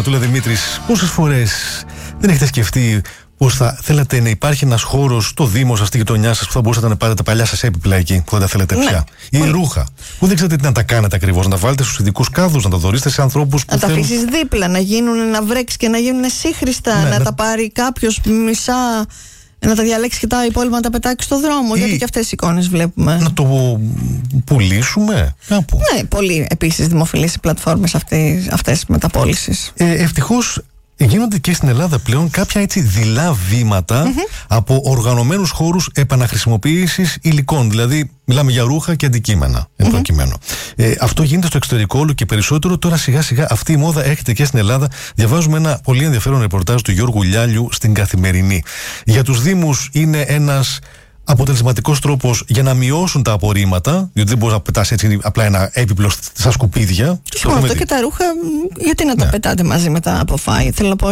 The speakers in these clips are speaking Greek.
Ματούλα Δημήτρης, πόσες φορές δεν έχετε σκεφτεί πως θα θέλατε να υπάρχει ένας χώρος στο Δήμο σας, στη γειτονιά σας, που θα μπορούσατε να πάρετε τα παλιά σας έπιπλα εκεί που δεν τα θέλετε πια? Ή ρούχα που δεν ξέρετε τι να τα κάνετε ακριβώς, να τα βάλετε στους ειδικούς κάδους, να τα δωρήσετε σε ανθρώπους που να τα αφήσεις δίπλα, να γίνουν, να βρέξει και να γίνουν σύγχρηστα, να τα πάρει κάποιος μισά, να τα διαλέξει και τα υπόλοιπα να τα πετάξει στο δρόμο. Γιατί και αυτές οι εικόνες βλέπουμε. Να το πουλήσουμε κάπου. Ναι, πολύ επίσης δημοφιλείς οι πλατφόρμες αυτές μεταπώλησης. Ευτυχώς γίνονται και στην Ελλάδα πλέον κάποια έτσι δειλά βήματα από οργανωμένους χώρους επαναχρησιμοποίησης υλικών. Δηλαδή, μιλάμε για ρούχα και αντικείμενα εν προκειμένου. Αυτό γίνεται στο εξωτερικό όλο και περισσότερο. Τώρα σιγά-σιγά αυτή η μόδα έρχεται και στην Ελλάδα. Διαβάζουμε ένα πολύ ενδιαφέρον ρεπορτάζ του Γιώργου Λιάλιου στην Καθημερινή. Για τους Δήμους είναι ένας αποτελεσματικός τρόπος για να μειώσουν τα απορρίμματα, διότι δεν μπορείς να πετάς έτσι απλά ένα έπιπλο στα σκουπίδια. Και αυτό και τα ρούχα, γιατί να τα πετάτε μαζί με τα αποφάει? Θέλω να πω,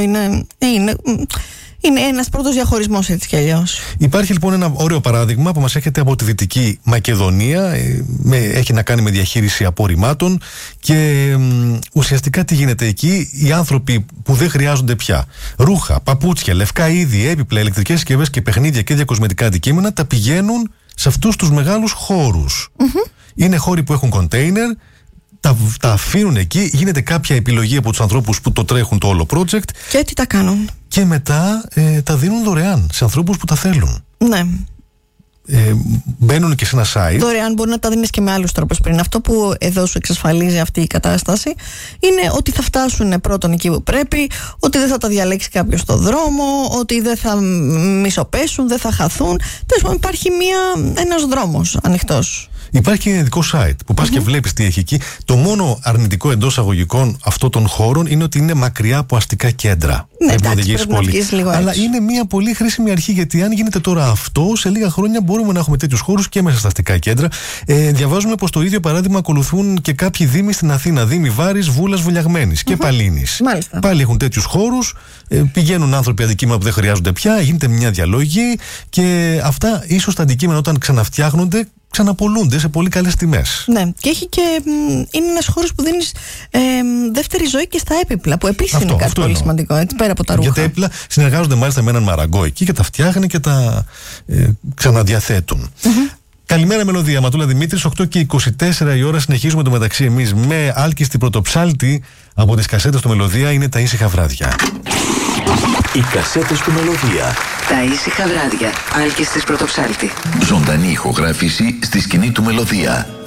είναι ένας πρώτος διαχωρισμός έτσι κι αλλιώς. Υπάρχει λοιπόν ένα ωραίο παράδειγμα που μας έρχεται από τη Δυτική Μακεδονία. Έχει να κάνει με διαχείριση απορριμμάτων και ουσιαστικά τι γίνεται εκεί? Οι άνθρωποι που δεν χρειάζονται πια ρούχα, παπούτσια, λευκά είδη, έπιπλα, ηλεκτρικές συσκευές και παιχνίδια και διακοσμητικά αντικείμενα τα πηγαίνουν σε αυτούς τους μεγάλους χώρους. Είναι χώροι που έχουν κοντέινερ, τα αφήνουν εκεί, γίνεται κάποια επιλογή από τους ανθρώπους που το τρέχουν το όλο project. Και τι τα κάνουν? Και μετά τα δίνουν δωρεάν σε ανθρώπους που τα θέλουν. Ναι. Μπαίνουν και σε ένα site. Δωρεάν μπορεί να τα δίνεις και με άλλους τρόπους πριν. Αυτό που εδώ σου εξασφαλίζει αυτή η κατάσταση είναι ότι θα φτάσουν πρώτον εκεί που πρέπει, ότι δεν θα τα διαλέξει κάποιος στο δρόμο, ότι δεν θα μισοπέσουν, δεν θα χαθούν. Τέλος πάντων, υπάρχει ένας δρόμος ανοιχτός. Υπάρχει και ένα ειδικό site που πας και βλέπεις τι έχει εκεί. Το μόνο αρνητικό εντός αγωγικών αυτών των χώρων είναι ότι είναι μακριά από αστικά κέντρα. Ναι, εντάξει, πρέπει να βγεις λίγο έτσι. Αλλά είναι μια πολύ χρήσιμη αρχή, γιατί αν γίνεται τώρα αυτό, σε λίγα χρόνια μπορούμε να έχουμε τέτοιους χώρους και μέσα στα αστικά κέντρα. Διαβάζουμε πως το ίδιο παράδειγμα ακολουθούν και κάποιοι δήμοι στην Αθήνα. Δήμοι Βάρης, Βούλας, Βουλιαγμένης και Παλίνης. Μάλιστα. Πάλι έχουν τέτοιους χώρους. Πηγαίνουν άνθρωποι αντικείμενα που δεν χρειάζονται πια, γίνεται μια διαλογή και αυτά ίσως τα αντικείμενα όταν ξαναφτιάχνονται ξαναπολούνται σε πολύ καλές τιμές. Ναι, και είναι ένας χώρος που δίνεις δεύτερη ζωή και στα έπιπλα, που επίσης είναι κάτι πολύ σημαντικό, έτσι, πέρα από τα ρούχα. Για τα έπιπλα συνεργάζονται μάλιστα με έναν μαραγκό εκεί και τα φτιάχνουν και τα ξαναδιαθέτουν. Καλημέρα Μελωδία, Ματούλα Δημήτρης, 8 και 24 η ώρα. Συνεχίζουμε το μεταξύ εμείς με άλκιστη πρωτοψάλτη από τις κασέτες του Μελωδία. Είναι τα ήσυχα βράδια. Οι κασέτες του Μελωδία. Τα ήσυχα βράδια. Άλκης της πρωτοψάλτη. Ζωντανή ηχογράφηση στη σκηνή του Μελωδία.